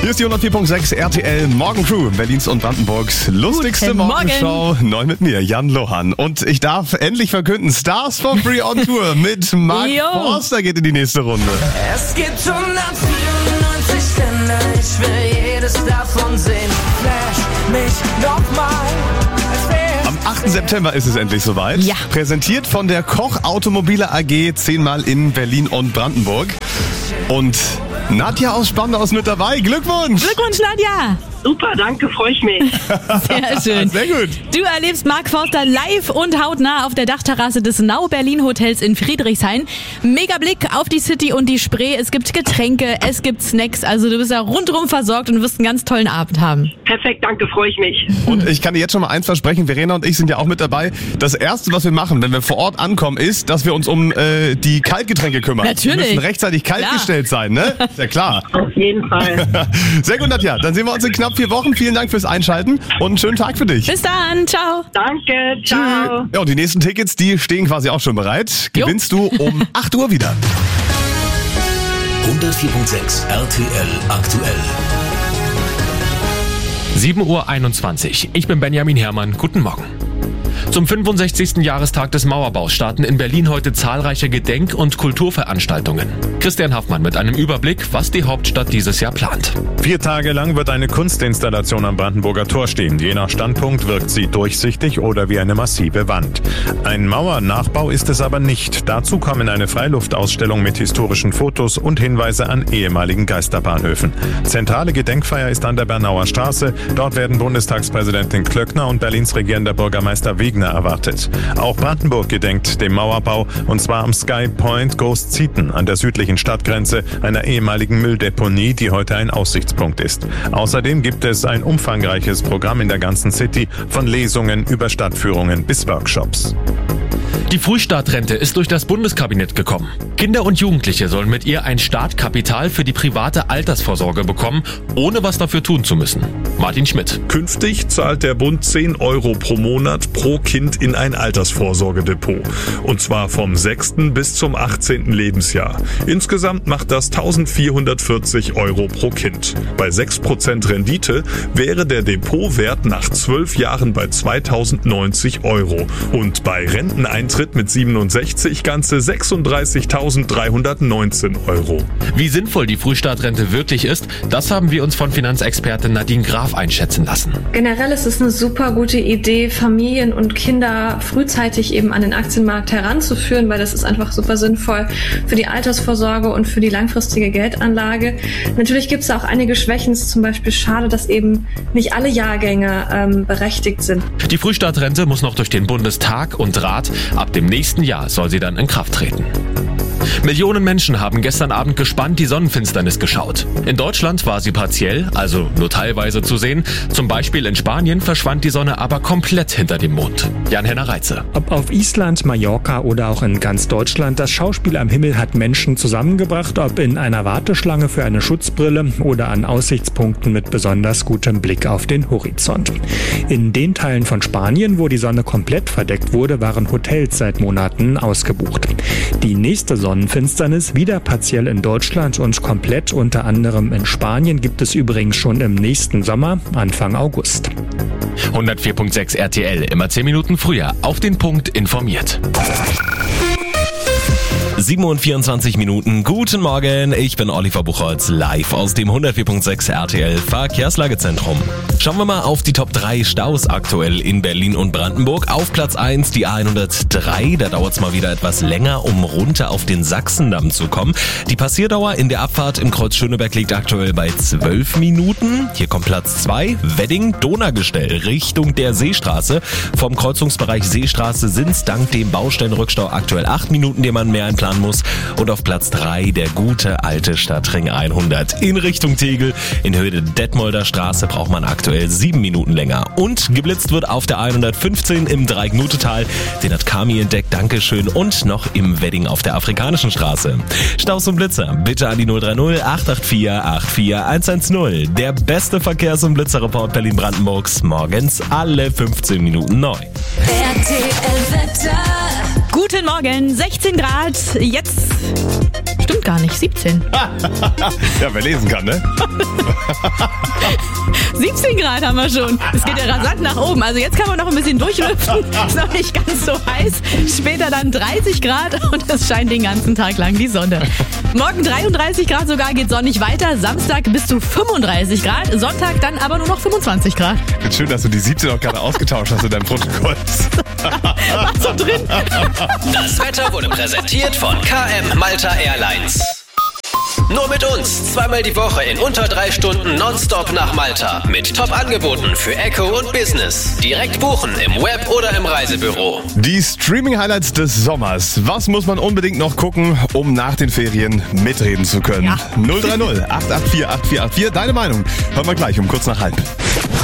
Hier ist die 104.6 RTL Morgencrew, Berlins und Brandenburgs lustigste Morgenshow. Neu mit mir, Jan Lohan. Und ich darf endlich verkünden, Stars for Free on Tour mit Mark Forster geht in die nächste Runde. Es gibt 194 Länder, ich will jedes davon sehen. Flash mich nochmal. Am 8. September ist es endlich soweit. Ja. Präsentiert von der Koch Automobile AG, 10-mal in Berlin und Brandenburg. Und Nadja aus Spandau ist mit dabei. Glückwunsch! Glückwunsch, Nadja! Super, danke, freue ich mich. Sehr schön. Sehr gut. Du erlebst Mark Forster live und hautnah auf der Dachterrasse des Now Berlin Hotels in Friedrichshain. Mega Blick auf die City und die Spree. Es gibt Getränke, es gibt Snacks. Also du bist ja rundherum versorgt und wirst einen ganz tollen Abend haben. Perfekt, danke, freue ich mich. Und ich kann dir jetzt schon mal eins versprechen, Verena und ich sind ja auch mit dabei. Das Erste, was wir machen, wenn wir vor Ort ankommen, ist, dass wir uns um die Kaltgetränke kümmern. Natürlich. Die müssen rechtzeitig kaltgestellt sein, ne? Ist ja klar. Auf jeden Fall. Sehr gut, Nadja. Dann sehen wir uns in knapp 4 Wochen. Vielen Dank fürs Einschalten und einen schönen Tag für dich. Bis dann, ciao. Danke, ciao. Ja, und die nächsten Tickets, die stehen quasi auch schon bereit. Gewinnst du um 8 Uhr wieder. 104.6 RTL aktuell. 7:21 Uhr. Ich bin Benjamin Herrmann. Guten Morgen. Zum 65. Jahrestag des Mauerbaus starten in Berlin heute zahlreiche Gedenk- und Kulturveranstaltungen. Christian Haffmann mit einem Überblick, was die Hauptstadt dieses Jahr plant. 4 Tage lang wird eine Kunstinstallation am Brandenburger Tor stehen. Je nach Standpunkt wirkt sie durchsichtig oder wie eine massive Wand. Ein Mauernachbau ist es aber nicht. Dazu kommen eine Freiluftausstellung mit historischen Fotos und Hinweise an ehemaligen Geisterbahnhöfen. Zentrale Gedenkfeier ist an der Bernauer Straße. Dort werden Bundestagspräsidentin Klöckner und Berlins regierender Bürgermeister Wegner erwartet. Auch Brandenburg gedenkt dem Mauerbau, und zwar am Sky Point Ghost Zieten an der südlichen Stadtgrenze, einer ehemaligen Mülldeponie, die heute ein Aussichtspunkt ist. Außerdem gibt es ein umfangreiches Programm in der ganzen City, von Lesungen über Stadtführungen bis Workshops. Die Frühstartrente ist durch das Bundeskabinett gekommen. Kinder und Jugendliche sollen mit ihr ein Startkapital für die private Altersvorsorge bekommen, ohne was dafür tun zu müssen. Martin Schmidt. Künftig zahlt der Bund 10 € pro Monat pro Kind in ein Altersvorsorgedepot. Und zwar vom 6. bis zum 18. Lebensjahr. Insgesamt macht das 1.440 € pro Kind. Bei 6% Rendite wäre der Depotwert nach 12 Jahren bei 2.090 € und bei Renteneintritt mit 67 ganze 36.319 €. Wie sinnvoll die Frühstartrente wirklich ist, das haben wir uns von Finanzexpertin Nadine Graf einschätzen lassen. Generell ist es eine super gute Idee, Familien und Kinder frühzeitig eben an den Aktienmarkt heranzuführen, weil das ist einfach super sinnvoll für die Altersvorsorge und für die langfristige Geldanlage. Natürlich gibt es auch einige Schwächen. Es ist zum Beispiel schade, dass eben nicht alle Jahrgänge berechtigt sind. Die Frühstartrente muss noch durch den Bundestag und Rat. Ab dem nächsten Jahr soll sie dann in Kraft treten. Millionen Menschen haben gestern Abend gespannt die Sonnenfinsternis geschaut. In Deutschland war sie partiell, also nur teilweise zu sehen. Zum Beispiel in Spanien verschwand die Sonne aber komplett hinter dem Mond. Jan-Henner Reitze. Ob auf Island, Mallorca oder auch in ganz Deutschland, das Schauspiel am Himmel hat Menschen zusammengebracht, ob in einer Warteschlange für eine Schutzbrille oder an Aussichtspunkten mit besonders gutem Blick auf den Horizont. In den Teilen von Spanien, wo die Sonne komplett verdeckt wurde, waren Hotels seit Monaten ausgebucht. Die nächste Sonnenfinsternis wieder partiell in Deutschland und komplett unter anderem in Spanien gibt es übrigens schon im nächsten Sommer, Anfang August. 104.6 RTL, immer 10 Minuten früher, auf den Punkt informiert. 7:24 Minuten. Guten Morgen, ich bin Oliver Buchholz, live aus dem 104.6 RTL Verkehrslagezentrum. Schauen wir mal auf die Top 3 Staus aktuell in Berlin und Brandenburg. Auf Platz 1 die A103, da dauert es mal wieder etwas länger, um runter auf den Sachsendamm zu kommen. Die Passierdauer in der Abfahrt im Kreuz Schöneberg liegt aktuell bei 12 Minuten. Hier kommt Platz 2, Wedding-Donaugestell Richtung der Seestraße. Vom Kreuzungsbereich Seestraße sind es dank dem Baustellenrückstau aktuell 8 Minuten, die man mehr einplanen muss. Und auf Platz 3 der gute alte Stadtring 100 in Richtung Tegel. In Höhe der Detmolder Straße braucht man aktuell 7 Minuten länger. Und geblitzt wird auf der 115 im Dreignutetal. Den hat Kami entdeckt, Dankeschön. Und noch im Wedding auf der Afrikanischen Straße. Staus und Blitzer, bitte an die 030 884 84110. Der beste Verkehrs- und Blitzerreport Berlin-Brandenburgs. Morgens alle 15 Minuten neu. RTL Wetter. Guten Morgen, 16 Grad. Jetzt Stimmt gar nicht, 17. Ja, wer lesen kann, ne? 17 Grad haben wir schon. Es geht ja rasant nach oben. Also jetzt kann man noch ein bisschen durchlüften. Ist noch nicht ganz so heiß. Später dann 30 Grad und es scheint den ganzen Tag lang die Sonne. Morgen 33 Grad sogar, geht sonnig weiter. Samstag bis zu 35 Grad. Sonntag dann aber nur noch 25 Grad. Schön, dass du die 17 auch gerade ausgetauscht hast in deinem Protokoll. War so drin. Das Wetter wurde präsentiert von KM Malta Airlines. Nur mit uns, zweimal die Woche in unter 3 Stunden nonstop nach Malta. Mit Top-Angeboten für Eco und Business. Direkt buchen im Web oder im Reisebüro. Die Streaming-Highlights des Sommers. Was muss man unbedingt noch gucken, um nach den Ferien mitreden zu können? Ja. 030 884 8484. Deine Meinung hören wir gleich um kurz nach halb.